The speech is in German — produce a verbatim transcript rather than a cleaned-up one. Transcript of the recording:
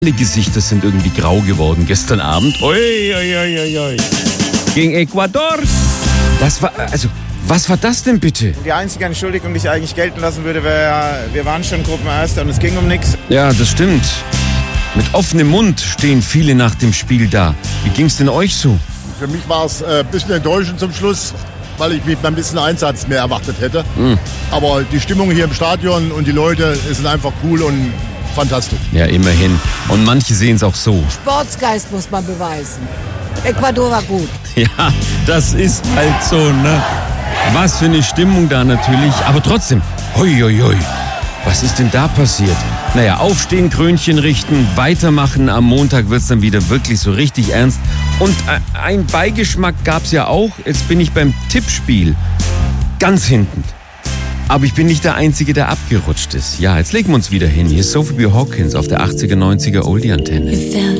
Alle Gesichter sind irgendwie grau geworden gestern Abend. Ui, ui, ui, ui. Gegen Ecuador. Das war, also, was war das denn bitte? Die einzige Entschuldigung, die ich eigentlich gelten lassen würde, wäre, wir waren schon Gruppenerster und es ging um nichts. Ja, das stimmt. Mit offenem Mund stehen viele nach dem Spiel da. Wie ging's denn euch so? Für mich war es ein bisschen enttäuschend zum Schluss, weil ich mit ein bisschen Einsatz mehr erwartet hätte. Mhm. Aber die Stimmung hier im Stadion und die Leute sind einfach cool und fantastisch. Ja, immerhin. Und manche sehen es auch so. Sportsgeist muss man beweisen. Ecuador war gut. Ja, das ist halt so, ne? Was für eine Stimmung da natürlich. Aber trotzdem, hoi, hoi, hoi. Was ist denn da passiert? Naja, aufstehen, Krönchen richten, weitermachen. Am Montag wird es dann wieder wirklich so richtig ernst. Und ein Beigeschmack gab es ja auch. Jetzt bin ich beim Tippspiel ganz hinten. Aber ich bin nicht der Einzige, der abgerutscht ist. Ja, jetzt legen wir uns wieder hin. Hier ist Sophie B. Hawkins auf der achtziger, neunziger Oldie-Antenne.